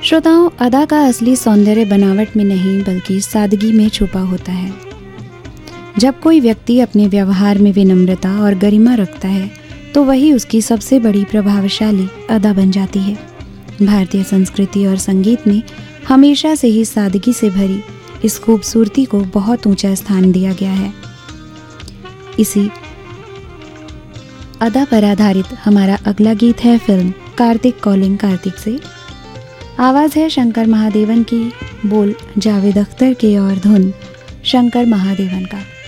श्रोताओं, अदा का असली सौंदर्य बनावट में नहीं बल्कि सादगी में छुपा होता है। जब कोई व्यक्ति अपने व्यवहार में विनम्रता और गरिमा रखता है तो वही उसकी सबसे बड़ी प्रभावशाली अदा बन जाती है। भारतीय संस्कृति और संगीत में हमेशा से ही सादगी से भरी इस खूबसूरती को बहुत ऊंचा स्थान दिया गया है। इसी अदा पर आधारित हमारा अगला गीत है फिल्म कार्तिक कॉलिंग कार्तिक से। आवाज़ है शंकर महादेवन की, बोल जावेद अख्तर के और धुन शंकर महादेवन का।